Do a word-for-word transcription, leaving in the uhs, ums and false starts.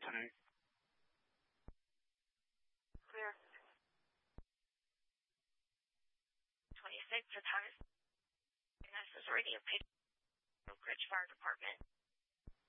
tank. Clear. twenty-six, the time is. And this is Radio Pitch, Oak Ridge Fire Department.